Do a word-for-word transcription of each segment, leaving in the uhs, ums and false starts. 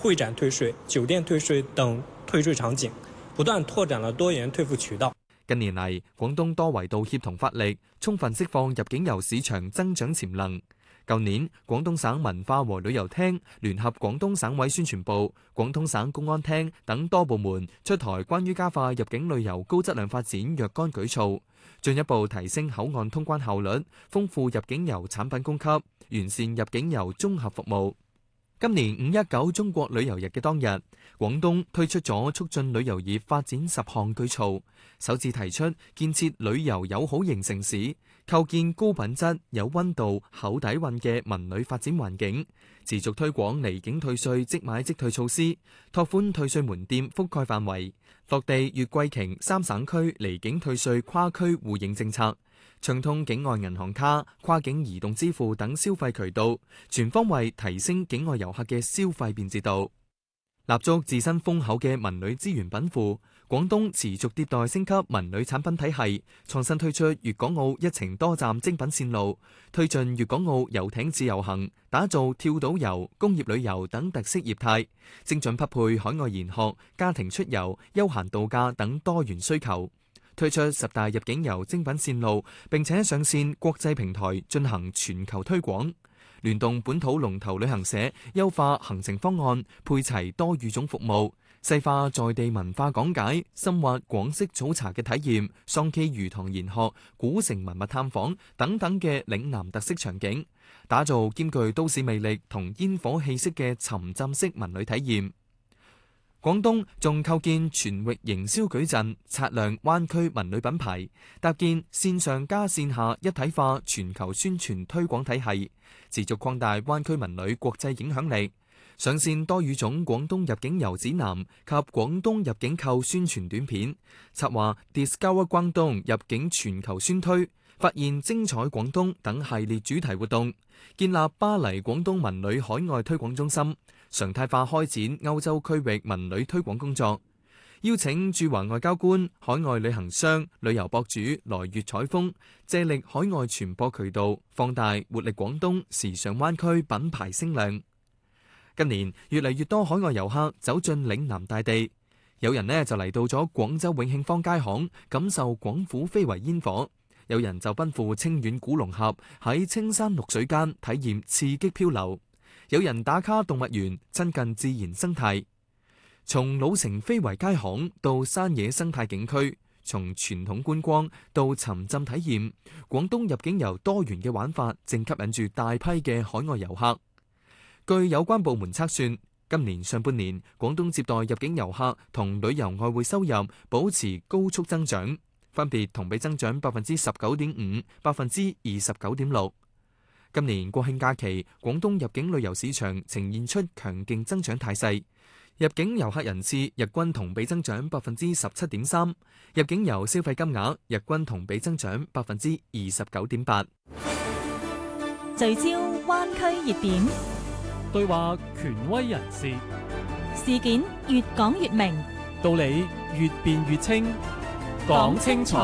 會展退稅、酒店退稅等退稅場景，不斷拓展了多元退付渠道。 近年嚟，廣東多維度協同發力，充分釋放入境遊市場增長潛能。舊年，廣東省文化和旅遊廳聯合廣東省委宣傳部、廣東省公安廳等多部門出台關於加快入境旅遊高質量發展若干舉措，進一步提升口岸通關效率，豐富入境遊產品供給，完善入境遊綜合服務。今年五一九中國旅遊日嘅當日，廣東推出咗促進旅遊業發展十項舉措，首次提出建設旅遊友好型城市，構建高品質、有溫度、厚底蘊嘅文旅發展環境，持續推廣離境退稅即買即退措施，拓寬退稅門店覆蓋範圍，落地粵貴黥三省區離境退稅跨區互認政策，暢通境外銀行卡、跨境移動支付等消費渠道，全方位提升境外遊客嘅消費便捷度。立足自身豐厚嘅文旅資源稟賦，廣東持續迭代升級文旅產品體系，創新推出粵港澳一程多站精品線路，推進粵港澳遊艇自由行，打造跳島遊、工業旅遊等特色業態，精準匹配海外研學、家庭出遊、休閒度假等多元需求。推出十大入境遊精品線路，並且上線國際平台進行全球推廣。聯動本土龍頭旅行社，優化行程方案，配齊多語種服務，細化在地文化講解，深挖廣式早茶嘅體驗、桑基魚塘研學、古城文物探訪等等嘅嶺南特色場景，打造兼具都市魅力同煙火氣息嘅沉浸式文旅體驗。廣東仲構建全域營銷矩陣，擦亮灣區文旅品牌，搭建線上加線下一體化全球宣傳推廣體系，持續擴大灣區文旅國際影響力。上線多語種廣東入境遊指南及廣東入境購宣傳短片，策劃 Discover 廣東入境全球宣推，發現精彩廣東等系列主題活動，建立巴黎廣東文旅海外推廣中心，常態化開展歐洲區域文旅推廣工作，邀請駐華外交官、海外旅行商、旅遊博主來粵採風，借力海外傳播渠道，放大活力廣東時尚灣區品牌聲量。今年越嚟越多海外遊客走進嶺南大地，有人呢就嚟到咗廣州永慶坊街巷，感受廣府非遺煙火。有人就奔赴清遠古龍峽，喺青山綠水間體驗刺激漂流；有人打卡動物園，親近自然生態。從老城非遺街巷到山野生態景區，從傳統觀光到沉浸體驗，廣東入境遊多元嘅玩法正吸引住大批嘅海外遊客。據有關部門測算，今年上半年廣東接待入境遊客同旅遊外匯收入保持高速增長，分別同比增長百分之十九點五、百分之二十九點六。今年國慶假期，廣東入境旅遊市場呈現出強勁增長態勢，入境遊客人次日均同比增長百分之十七點三，入境遊消費金額日均同比增長百分之二十九點八。 聚焦灣區熱點， 對話權威人士， 事件越講越明， 道理越辯越清。講清楚。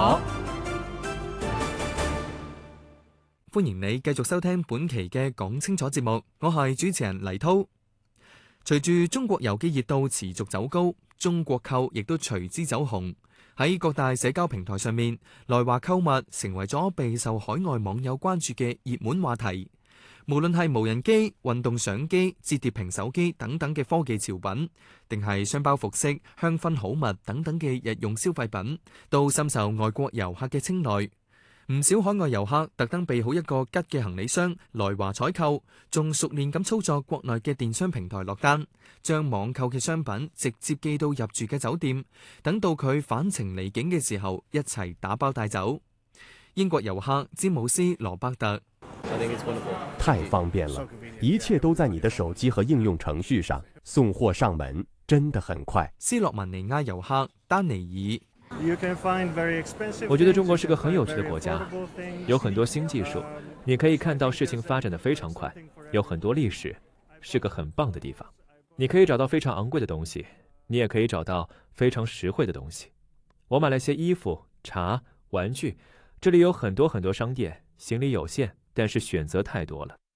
歡迎你繼續收聽本期嘅講清楚節目，我係主持人黎濤。隨住中國遊嘅熱度持續走高，中國購亦都隨之走紅。喺各大社交平台上面，來華購物成為咗備受海外網友關注嘅熱門話題。無論係無人機、運動相機、摺疊屏手機等等嘅科技潮品，定係箱包服飾、香薰好物等等嘅日用消費品，都深受外國遊客嘅青睞。唔少海外遊客特登備好一個吉嘅行李箱來華採購，仲熟練咁操作國內嘅電商平台落單，將網購嘅商品直接寄到入住嘅酒店，等到佢返程離境嘅時候一齊打包帶走。英國遊客詹姆斯羅伯特， 太方便了，一切都在你的手機和應用程序上，送貨上門真的很快。 斯洛文尼亞遊客丹尼爾， 我覺得中國是個很有趣的國家，有很多新技術，你可以看到事情發展得非常快，有很多歷史，是個很棒的地方。你可以找到非常昂貴的東西，你也可以找到非常實惠的東西。我買了些衣服、茶、玩具，這裡有很多很多商店，行李有限，但是選擇太多了。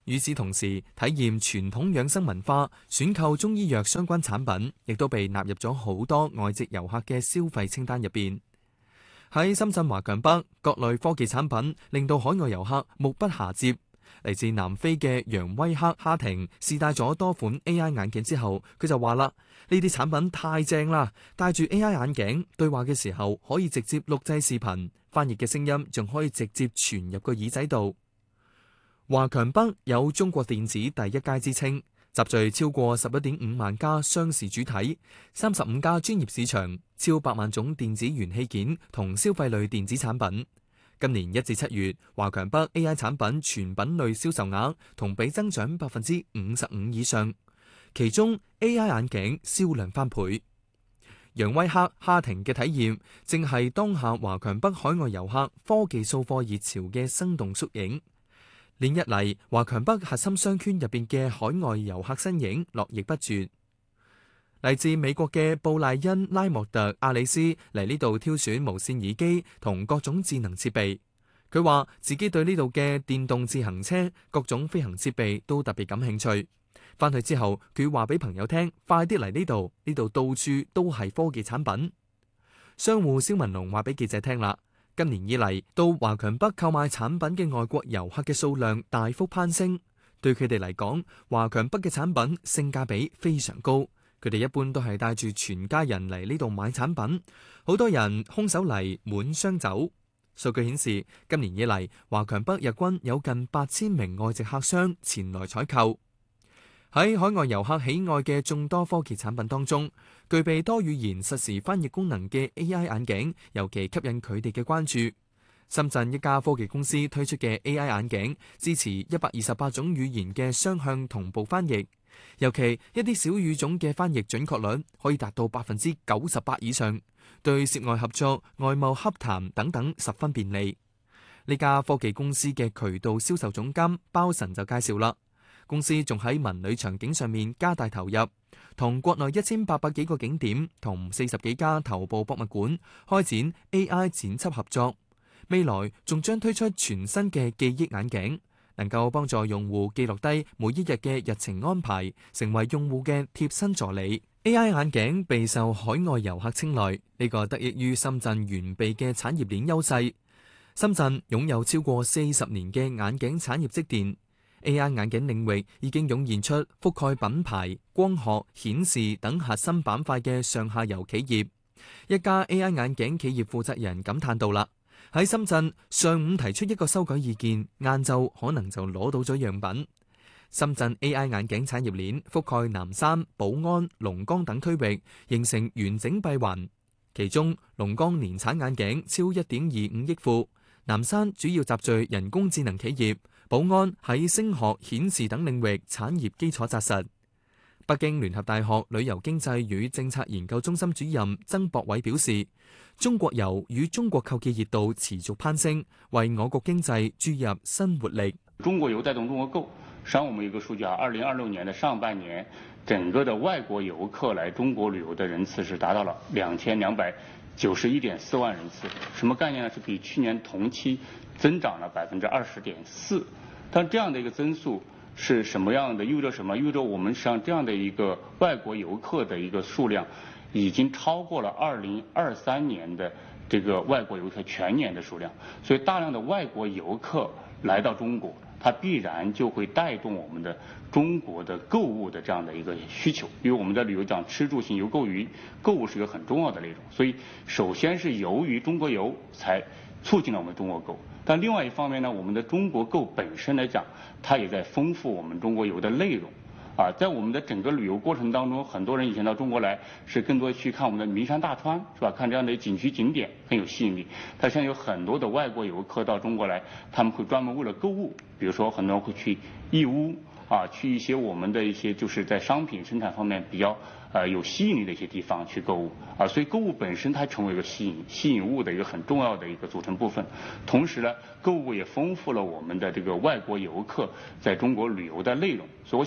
與此同時，體驗傳統養生文化、選購中醫藥相關產品，亦都被納入咗好多外籍遊客嘅消費清單入邊。喺深圳華強北，各類科技產品令到海外遊客目不暇接。嚟自南非嘅楊威克哈廷試戴咗多款 A I 眼鏡之後，佢就話啦：呢啲產品太正啦！戴住 A I 眼鏡對話嘅時候，可以直接錄製視頻，翻譯嘅聲音仲可以直接傳入個耳仔度。華強北有中國電子第一街之稱，集聚超過十一點五萬家商事主體，三十五家專業市場，超百萬種電子元器件同消費類電子產品。今年一至七月，華強北 A I 產品全品類銷售額同比增長百分之五十五以上，其中 A I 眼鏡銷量翻倍。楊威克哈廷嘅體驗，正係當下華強北海外遊客科技掃貨熱潮嘅生動縮影。連日嚟，華強北核心商圈入邊嘅海外遊客身影絡繹不絕。嚟自美國嘅布賴恩拉莫特阿里斯嚟呢度挑選無線耳機同各種智能設備。佢話自己對呢度嘅電動自行車、各種飛行設備都特別感興趣。翻去之後，佢話俾朋友聽：快啲嚟呢度，呢度到處都係科技產品。商戶蕭文龍話俾記者聽啦。今年以嚟，到華強北購買產品嘅外國遊客嘅數量大幅攀升。對佢哋嚟講，華強北嘅產品性價比非常高。佢哋一般都係帶住全家人嚟呢度買產品，好多人空手嚟滿箱走。數據顯示，今年以嚟，華強北日均有近八千名外籍客商前來採購。喺海外遊客喜愛嘅眾多科技產品當中，具備多語言實時翻譯功能嘅 A I 眼鏡尤其吸引佢哋嘅關注。深圳一家科技公司推出嘅 A I 眼鏡支持一百二十八種語言嘅雙向同步翻譯，尤其一啲小語種嘅翻譯準確率可以達到百分之九十八以上，對涉外合作、外貿洽談等等十分便利。呢家科技公司嘅渠道銷售總監包神就介紹啦。公司仲喺文旅場景上面加大投入，同國內一千八百幾個景點同四十幾家頭部博物館開展 A I 剪輯合作。未來仲將推出全新嘅記憶眼鏡，能夠幫助用戶記錄低每一日嘅日程安排，成為用戶嘅貼身助理。A I 眼鏡備受海外遊客青睞，呢個得益於深圳完備嘅產業鏈優勢。深圳擁有超過四十年嘅眼鏡產業積澱。A I 眼鏡領域已經湧現出覆蓋品牌、光學、顯示等核心板塊嘅上下游企業。一家 A I 眼鏡企業負責人感嘆到啦：喺深圳上午提出一個修改意見，晏晝可能就攞到咗樣品。深圳 A I 眼鏡產業鏈覆蓋南山、寶安、龍崗等區域，形成完整閉環。其中龍崗年產眼鏡超一點二五億副，南山主要集聚人工智能企業。寶安喺聲學、顯示等領域產業基礎紮實。北京聯合大學旅遊經濟與政策研究中心主任曾博偉表示，中國遊與中國購嘅熱度持續攀升，為我國經濟注入新活力。 中國遊帶動中國購，實際上我們有個數據啊，二零二六年的上半年，整個的外國遊客來中國旅遊的人次是達到了兩千兩百九十一點四萬人次，什麼概念呢？是比去年同期增長了百分之二十點四。但這樣的一個增速是什麼樣的？意味着什麼？意味着我們實際上這樣的一個外國遊客的一個數量，已經超過了二零二三年的這個外國遊客全年的數量。所以大量的外國遊客來到中國，它必然就會帶動我們的中國的購物的這樣的一個需求。因為我們的旅遊講吃住行遊購娛，購物是一個很重要的內容。所以首先是由於中國遊才促進了我們中國購。但另外一方面呢，我們的中國購本身來講，它也在豐富我們中國遊的內容。啊，在我們的整個旅遊過程當中，很多人以前到中國來是更多去看我們的名山大川，是吧？看這樣的景區景點很有吸引力。但現在有很多的外國遊客到中國來，他們會專門為了購物，比如說很多人會去義烏啊，去一些我們的一些就是在商品生產方面比較呃有吸引力的一些地方去購物啊。所以購物本身它成為一個吸引吸引物的一個很重要的一個組成部分。同時呢，購物也豐富了我們的這個外國遊客在中國旅遊的內容。所以我想，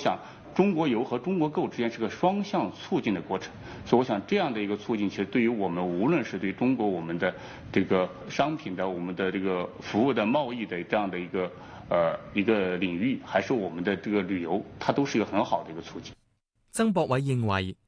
中国游和中国购之间是个双向促进的过程，所以我想这样的一个促进，其实对于我们无论是对中国我们的这个商品的、我们的这个服务的贸易的这样的一个呃一个領域，還是我們的這個旅遊，它都是一個很好的一個促進。 曾博偉認為，